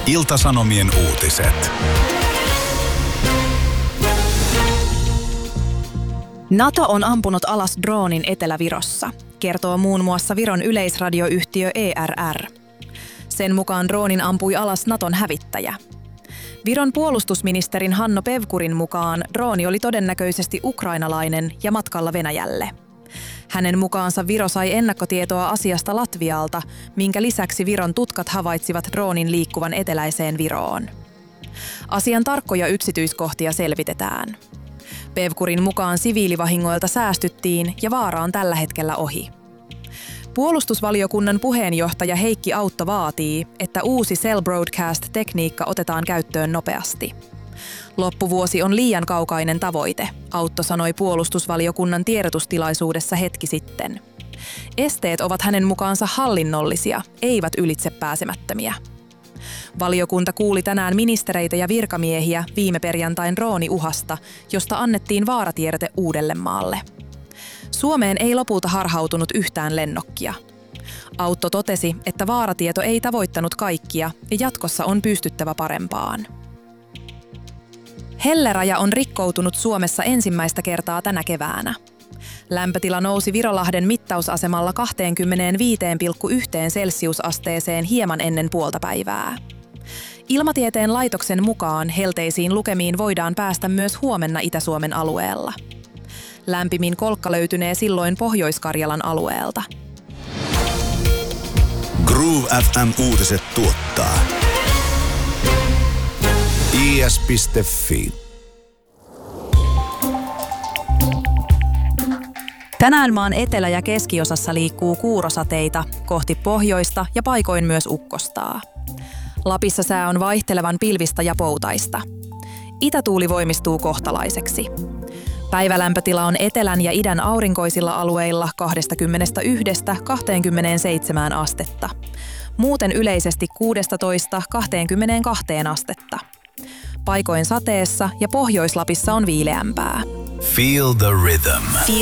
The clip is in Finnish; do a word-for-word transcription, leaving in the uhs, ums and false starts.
Ilta-Sanomien uutiset. NATO on ampunut alas droonin Etelä-Virossa, kertoo muun muassa Viron yleisradioyhtiö E R R. Sen mukaan droonin ampui alas Naton hävittäjä. Viron puolustusministerin Hanno Pevkurin mukaan drooni oli todennäköisesti ukrainalainen ja matkalla Venäjälle. Hänen mukaansa Viro sai ennakkotietoa asiasta Latvialta, minkä lisäksi Viron tutkat havaitsivat droonin liikkuvan eteläiseen Viroon. Asian tarkkoja yksityiskohtia selvitetään. Pevkurin mukaan siviilivahingoilta säästyttiin ja vaara on tällä hetkellä ohi. Puolustusvaliokunnan puheenjohtaja Heikki Autto vaatii, että uusi Cell Broadcast-tekniikka otetaan käyttöön nopeasti. Loppuvuosi on liian kaukainen tavoite, Autto sanoi puolustusvaliokunnan tiedotustilaisuudessa hetki sitten. Esteet ovat hänen mukaansa hallinnollisia, eivät ylitsepääsemättömiä. Valiokunta kuuli tänään ministereitä ja virkamiehiä viime perjantain drooniuhasta, josta annettiin vaaratiedote Uudellemaalle. Suomeen ei lopulta harhautunut yhtään lennokkia. Autto totesi, että vaaratieto ei tavoittanut kaikkia ja jatkossa on pystyttävä parempaan. Helleraja on rikkoutunut Suomessa ensimmäistä kertaa tänä keväänä. Lämpötila nousi Virolahden mittausasemalla kaksikymmentäviisi pilkku yksi celsiusasteeseen hieman ennen puolta päivää. Ilmatieteen laitoksen mukaan helteisiin lukemiin voidaan päästä myös huomenna Itä-Suomen alueella. Lämpimin kolkka löytynee silloin Pohjois-Karjalan alueelta. Groove F M-uutiset tuottaa I S piste Fi. Tänään maan etelä- ja keskiosassa liikkuu kuurosateita kohti pohjoista ja paikoin myös ukkostaa. Lapissa sää on vaihtelevan pilvistä ja poutaista. Itätuuli voimistuu kohtalaiseksi. Päivälämpötila on etelän ja idän aurinkoisilla alueilla kaksikymmentäyksi kaksikymmentäseitsemän astetta. Muuten yleisesti kuusitoista kaksikymmentäkaksi astetta. Paikoin sateessa ja Pohjois-Lapissa on viileämpää. Feel the rhythm.